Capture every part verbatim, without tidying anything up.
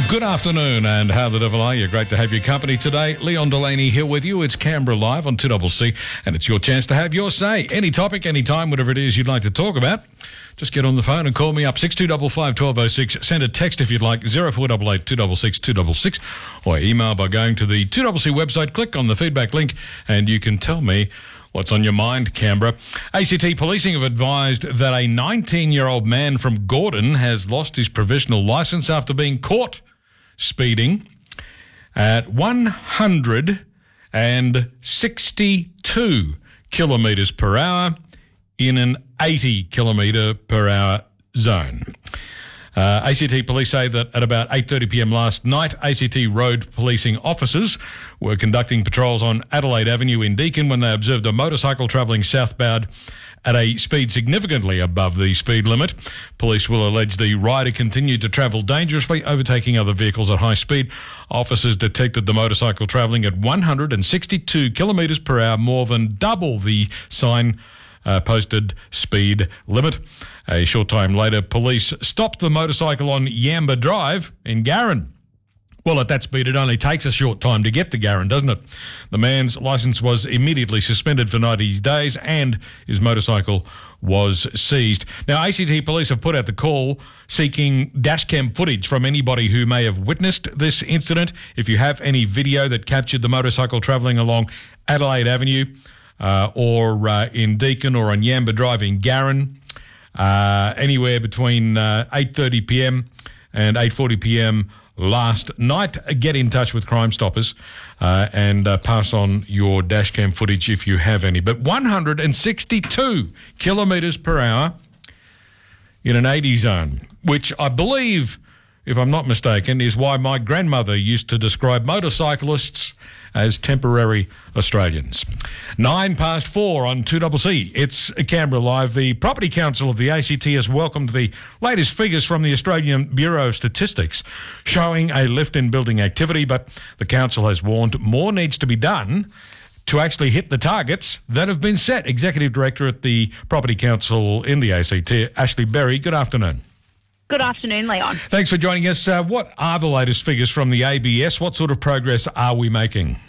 Good afternoon, and how the devil are you? Great to have your company today. Leon Delaney here with you. It's Canberra Live on two C C, and it's your chance to have your say. Any topic, any time, whatever it is you'd like to talk about, just get on the phone and call me up, six two five five, one two oh six. Send a text if you'd like, zero four eight eight, two six six, two six six, or email by going to the two C C website, click on the feedback link, and you can tell me what's on your mind, Canberra. A C T Policing have advised that a nineteen-year-old man from Gordon has lost his provisional licence after being caught speeding at one hundred sixty-two kilometres per hour in an eighty kilometre per hour zone. Uh, A C T Police say that at about eight thirty p m last night, A C T road policing officers were conducting patrols on Adelaide Avenue in Deakin when they observed a motorcycle travelling southbound at a speed significantly above the speed limit. Police will allege the rider continued to travel dangerously, overtaking other vehicles at high speed. Officers detected the motorcycle travelling at one hundred sixty-two kilometres per hour, more than double the sign uh, posted speed limit. A short time later, police stopped the motorcycle on Yamba Drive in Garran. Well, at that speed, it only takes a short time to get to Garran, doesn't it? The man's licence was immediately suspended for ninety days and his motorcycle was seized. Now, A C T Police have put out the call seeking dashcam footage from anybody who may have witnessed this incident. If you have any video that captured the motorcycle travelling along Adelaide Avenue uh, or uh, in Deakin or on Yamba Drive in Garran, uh, anywhere between uh, eight thirty p m and eight forty p m last night, get in touch with Crime Stoppers uh, and uh, pass on your dashcam footage if you have any. But one hundred sixty-two kilometres per hour in an eighty zone, which I believe, if I'm not mistaken, is why my grandmother used to describe motorcyclists as temporary Australians. Nine past four on two C C. It's Canberra Live. The Property Council of the A C T has welcomed the latest figures from the Australian Bureau of Statistics showing a lift in building activity, but the council has warned more needs to be done to actually hit the targets that have been set. Executive Director at the Property Council in the A C T, Ashley Berry, good afternoon. Good afternoon, Leon. Thanks for joining us. Uh, what are the latest figures from the A B S? What sort of progress are we making?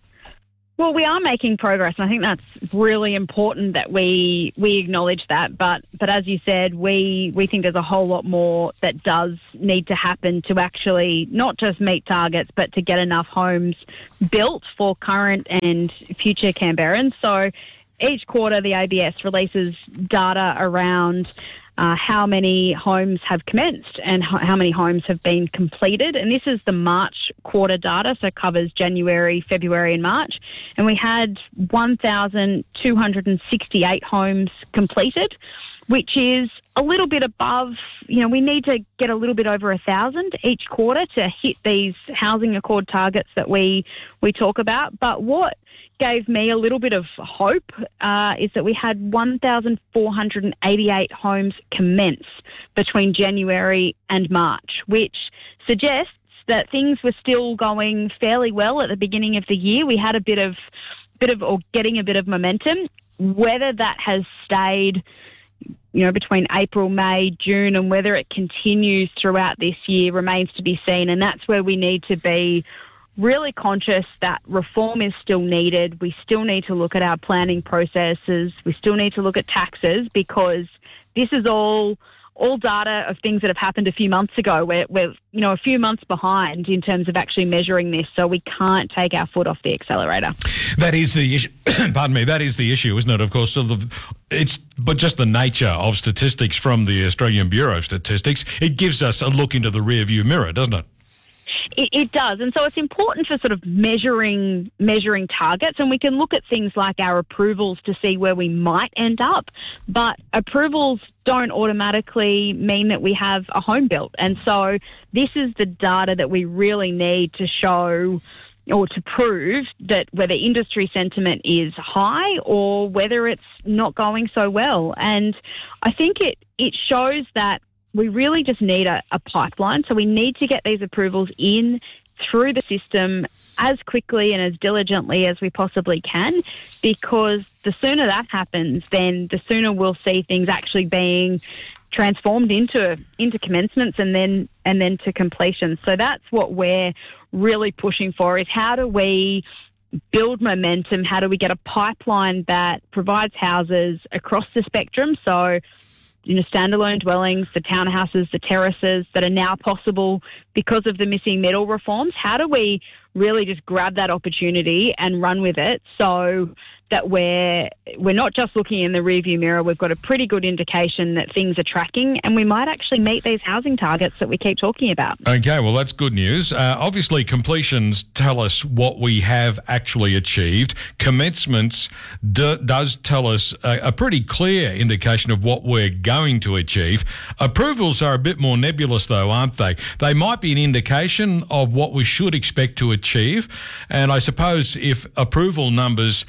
Well, we are making progress, and I think that's really important that we we acknowledge that. But but as you said, we, we think there's a whole lot more that does need to happen to actually not just meet targets, but to get enough homes built for current and future Canberrans. So each quarter, the A B S releases data around Uh, how many homes have commenced and h- how many homes have been completed. And this is the March quarter data, so covers January, February and March. And we had one thousand two hundred sixty-eight homes completed, which is a little bit above, you know, we need to get a little bit over a thousand each quarter to hit these housing accord targets that we, we talk about. But what gave me a little bit of hope uh, is that we had one thousand four hundred eighty-eight homes commence between January and March, which suggests that things were still going fairly well at the beginning of the year. We had a bit of, bit of, or getting a bit of momentum. Whether that has stayed, you know, between April, May, June, and whether it continues throughout this year remains to be seen. And that's where we need to be really conscious that reform is still needed. We still need to look at our planning processes. We still need to look at taxes, because this is all all data of things that have happened a few months ago. We're, we're you know, a few months behind in terms of actually measuring this, so we can't take our foot off the accelerator. That is the issue. Pardon me. That is the issue, isn't it? Of course, so the, it's but just the nature of statistics from the Australian Bureau of Statistics. It gives us a look into the rearview mirror, doesn't it? It, it does, and so it's important for sort of measuring measuring targets, and we can look at things like our approvals to see where we might end up, but approvals don't automatically mean that we have a home built, and so this is the data that we really need to show or to prove that whether industry sentiment is high or whether it's not going so well. And I think it, it shows that we really just need a, a pipeline. So we need to get these approvals in through the system as quickly and as diligently as we possibly can, because the sooner that happens, then the sooner we'll see things actually being transformed into into commencements and then and then to completion. So that's what we're really pushing for, is how do we build momentum? How do we get a pipeline that provides houses across the spectrum? So, you know, standalone dwellings, the townhouses, the terraces that are now possible because of the missing middle reforms. How do we really just grab that opportunity and run with it so that we're we're not just looking in the rearview mirror? We've got a pretty good indication that things are tracking, and we might actually meet these housing targets that we keep talking about. Okay, well, that's good news. Uh, obviously, completions tell us what we have actually achieved. Commencements d- does tell us a, a pretty clear indication of what we're going to achieve. Approvals are a bit more nebulous, though, aren't they? They might be an indication of what we should expect to achieve, and I suppose if approval numbers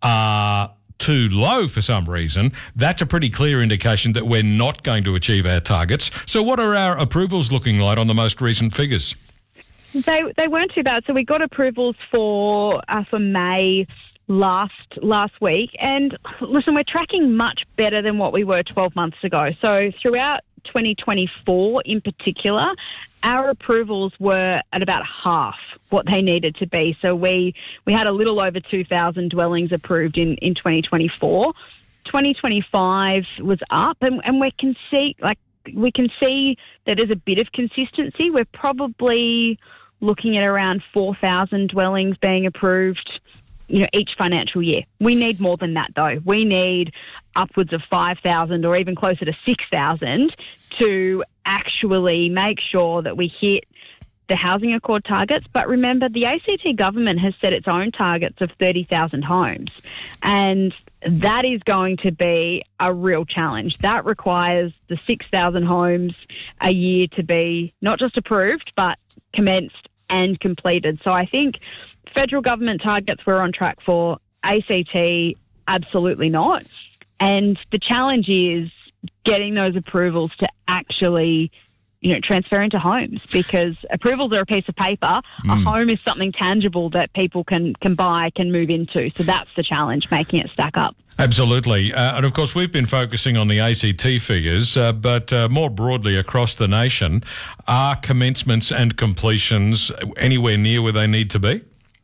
are too low for some reason, that's a pretty clear indication that we're not going to achieve our targets. So what are our approvals looking like on the most recent figures? They they weren't too bad. So we got approvals for uh, for May last last week, and listen, we're tracking much better than what we were twelve months ago. So throughout twenty twenty-four in particular, our approvals were at about half what they needed to be. So we, we had a little over two thousand dwellings approved in, in twenty twenty-four. twenty twenty-five was up, and, and we can see like we can see that there's a bit of consistency. We're probably looking at around four thousand dwellings being approved, you know, each financial year. We need more than that, though. We need upwards of five thousand or even closer to six thousand to actually make sure that we hit the Housing Accord targets. But remember, the A C T government has set its own targets of thirty thousand homes, and that is going to be a real challenge. That requires the six thousand homes a year to be not just approved, but commenced and completed. So I think federal government targets we're on track for, A C T absolutely not. And the challenge is getting those approvals to actually, you know, transfer into homes, because approvals are a piece of paper. Mm. A home is something tangible that people can, can buy, can move into. So that's the challenge, making it stack up. Absolutely. Uh, and of course, we've been focusing on the A C T figures, uh, but uh, more broadly across the nation, are commencements and completions anywhere near where they need to be?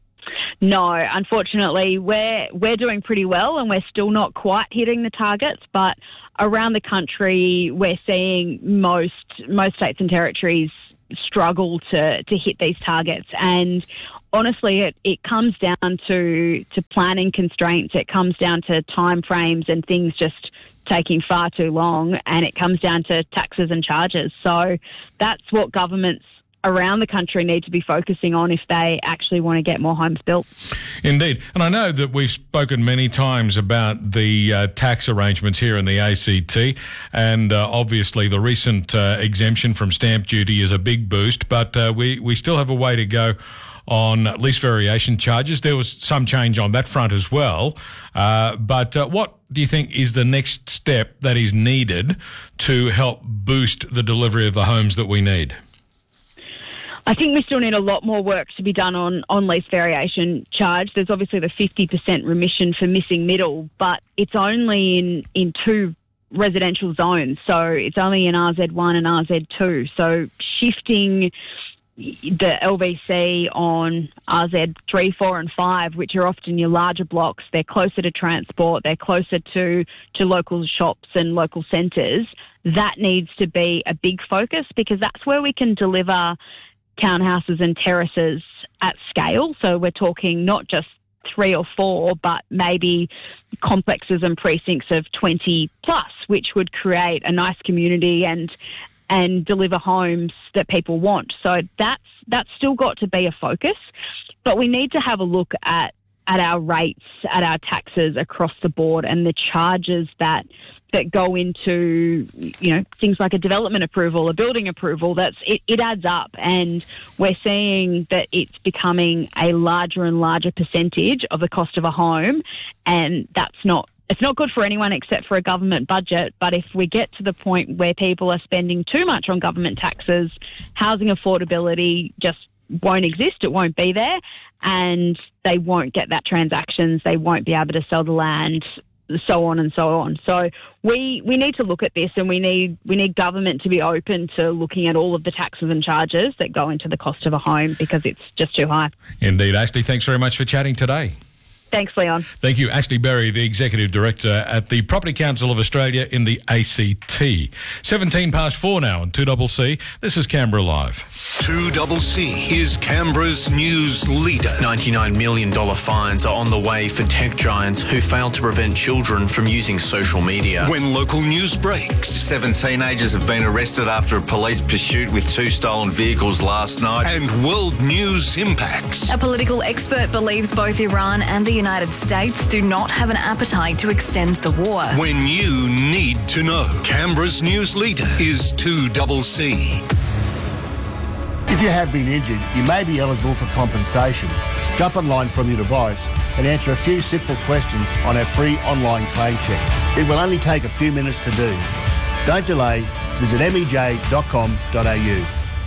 No, unfortunately, we're we're doing pretty well, and we're still not quite hitting the targets. But around the country, we're seeing most most states and territories struggle to to hit these targets. And honestly, it, it comes down to to planning constraints. It comes down to timeframes and things just taking far too long, and it comes down to taxes and charges. So that's what governments around the country need to be focusing on if they actually want to get more homes built. Indeed. And I know that we've spoken many times about the uh, tax arrangements here in the A C T, and uh, obviously the recent uh, exemption from stamp duty is a big boost, but uh, we, we still have a way to go on lease variation charges. There was some change on that front as well. Uh, but uh, what do you think is the next step that is needed to help boost the delivery of the homes that we need? I think we still need a lot more work to be done on, on lease variation charge. There's obviously the fifty percent remission for missing middle, but it's only in, in two residential zones. So it's only in R Z one and R Z two. So shifting the L V C on R Z three, four and five, which are often your larger blocks, they're closer to transport, they're closer to, to local shops and local centres. That needs to be a big focus, because that's where we can deliver townhouses and terraces at scale. So we're talking not just three or four, but maybe complexes and precincts of twenty plus, which would create a nice community and and deliver homes that people want. So that's that's still got to be a focus, but we need to have a look at at our rates, at our taxes across the board, and the charges that that go into, you know, things like a development approval, a building approval. That's it, it adds up, and we're seeing that it's becoming a larger and larger percentage of the cost of a home, and that's not it's not good for anyone except for a government budget. But if we get to the point where people are spending too much on government taxes, housing affordability just won't exist. It won't be there, and they won't get that transactions. They won't be able to sell the land so on and so on. So we we need to look at this, and we need we need government to be open to looking at all of the taxes and charges that go into the cost of a home, because it's just too high. Indeed. Ashley, thanks very much for chatting today. Thanks, Leon. Thank you. Ashley Berry, the Executive Director at the Property Council of Australia in the A C T. seventeen past four now on two C C. This is Canberra Live. two C C is Canberra's news leader. ninety-nine million dollars fines are on the way for tech giants who failed to prevent children from using social media. When local news breaks. Seven teenagers have been arrested after a police pursuit with two stolen vehicles last night. And world news impacts. A political expert believes both Iran and the United States do not have an appetite to extend the war. When you need to know. Canberra's news leader is two C C. If you have been injured, you may be eligible for compensation. Jump online from your device and answer a few simple questions on our free online claim check. It will only take a few minutes to do. Don't delay. Visit m e j dot com dot a u.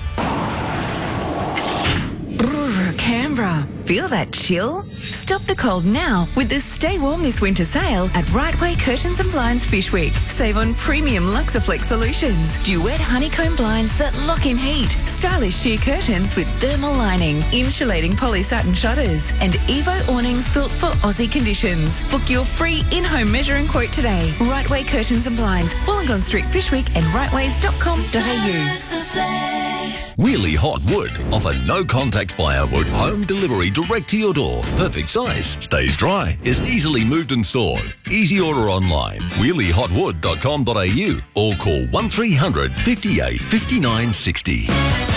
Canberra, feel that chill? Stop the cold now with the Stay Warm This Winter sale at Right Way Curtains and Blinds Fish Week. Save on premium Luxaflex solutions, duet honeycomb blinds that lock in heat, stylish sheer curtains with thermal lining, insulating poly satin shutters, and Evo awnings built for Aussie conditions. Book your free in-home measure and quote today. Right Way Curtains and Blinds, Wollongong Street Fish Week and rightways dot com dot a u. Wheelie Hot Wood offer no-contact firewood, home delivery direct to your door. Perfect size, stays dry, is easily moved and stored. Easy order online, wheelie hot wood dot com dot a u or call one three hundred, fifty-eight, fifty-nine, sixty.